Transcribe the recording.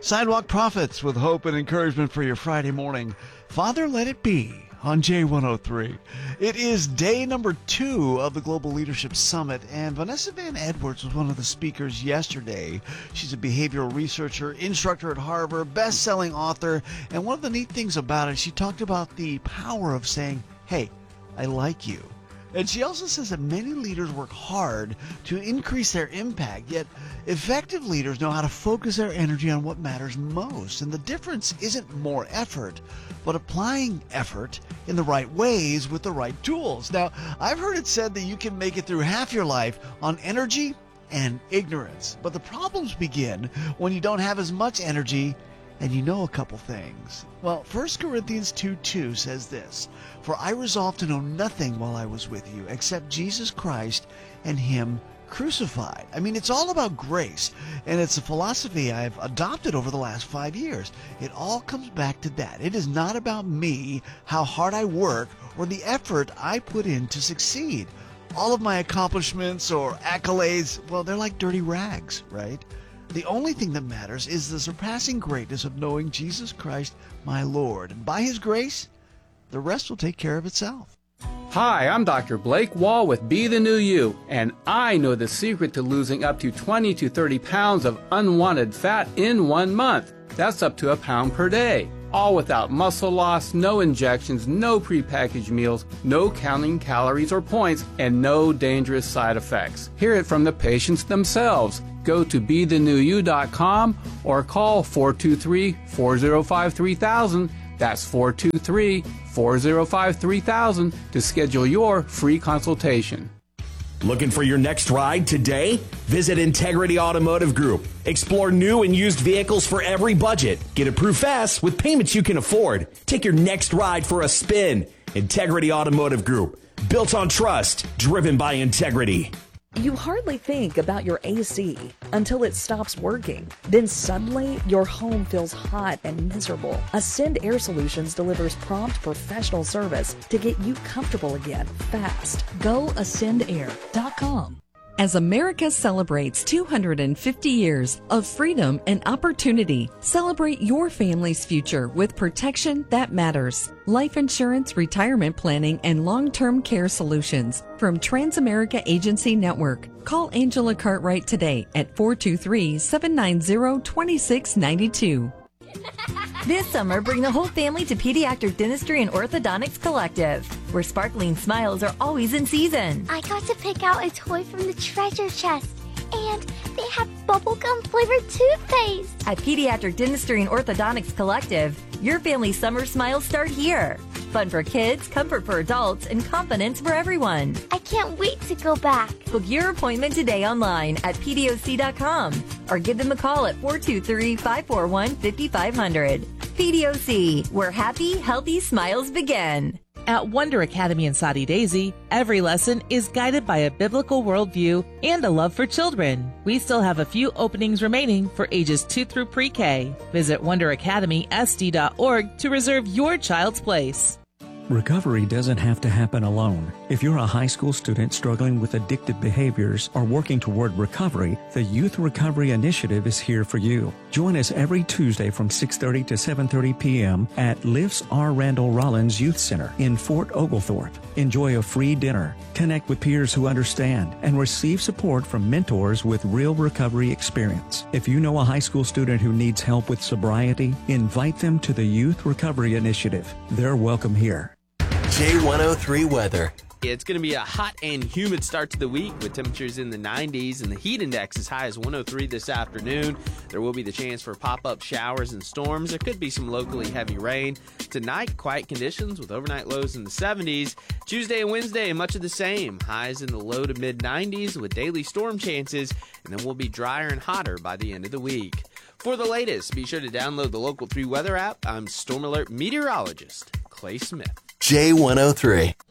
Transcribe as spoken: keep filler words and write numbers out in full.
Sidewalk Prophets with hope and encouragement for your Friday morning. Father, let it be on J one oh three. It is day number two of the Global Leadership Summit, and Vanessa Van Edwards was one of the speakers yesterday. She's a behavioral researcher, instructor at Harvard, best-selling author, and one of the neat things about it, she talked about the power of saying, hey, I like you. And she also says that many leaders work hard to increase their impact, yet effective leaders know how to focus their energy on what matters most. And the difference isn't more effort, but applying effort in the right ways with the right tools. Now, I've heard it said that you can make it through half your life on energy and ignorance. But the problems begin when you don't have as much energy and you know a couple things. Well, First Corinthians two two says this, "For I resolved to know nothing while I was with you, except Jesus Christ and Him crucified." I mean, it's all about grace, and it's a philosophy I've adopted over the last five years. It all comes back to that. It is not about me, how hard I work, or the effort I put in to succeed. All of my accomplishments or accolades, well, they're like dirty rags, right? The only thing that matters is the surpassing greatness of knowing Jesus Christ, my Lord. And by His grace, the rest will take care of itself. Hi, I'm Doctor Blake Wall with Be the New You, and I know the secret to losing up to twenty to thirty pounds of unwanted fat in one month. That's up to a pound per day. All without muscle loss, no injections, no prepackaged meals, no counting calories or points, and no dangerous side effects. Hear it from the patients themselves. Go to be the new you dot com or call four two three, four oh five, three thousand. That's four two three, four oh five, three thousand to schedule your free consultation. Looking for your next ride today? Visit Integrity Automotive Group. Explore new and used vehicles for every budget. Get approved fast with payments you can afford. Take your next ride for a spin. Integrity Automotive Group. Built on trust. Driven by integrity. You hardly think about your A C until it stops working. Then suddenly, your home feels hot and miserable. Ascend Air Solutions delivers prompt professional service to get you comfortable again, fast. Go ascend air dot com. As America celebrates two hundred fifty years of freedom and opportunity, celebrate your family's future with protection that matters. Life insurance, retirement planning, and long-term care solutions from Transamerica Agency Network. Call Angela Cartwright today at four two three, seven nine zero, two six nine two. This summer, bring the whole family to Pediatric Dentistry and Orthodontics Collective, where sparkling smiles are always in season. I got to pick out a toy from the treasure chest, and they have bubblegum flavored toothpaste. At Pediatric Dentistry and Orthodontics Collective, your family's summer smiles start here. Fun for kids, comfort for adults, and confidence for everyone. I can't wait to go back. Book your appointment today online at P D O C dot com or give them a call at four two three, five four one, five five zero zero. P D O C, where happy, healthy smiles begin. At Wonder Academy in Soddy Daisy, every lesson is guided by a biblical worldview and a love for children. We still have a few openings remaining for ages two through pre-K. Visit wonder academy s d dot org to reserve your child's place. Recovery doesn't have to happen alone. If you're a high school student struggling with addictive behaviors or working toward recovery, the Youth Recovery Initiative is here for you. Join us every Tuesday from six thirty to seven thirty p.m. at Lifts R. Randall Rollins Youth Center in Fort Oglethorpe. Enjoy a free dinner, connect with peers who understand, and receive support from mentors with real recovery experience. If you know a high school student who needs help with sobriety, invite them to the Youth Recovery Initiative. They're welcome here. J one oh three weather. It's going to be a hot and humid start to the week with temperatures in the nineties and the heat index as high as one oh three this afternoon. There will be the chance for pop-up showers and storms. There could be some locally heavy rain. Tonight, quiet conditions with overnight lows in the seventies. Tuesday and Wednesday, much of the same. Highs in the low to mid nineties with daily storm chances, and then we'll be drier and hotter by the end of the week. For the latest, be sure to download the Local three Weather app. I'm Storm Alert meteorologist Clay Smith. J one oh three.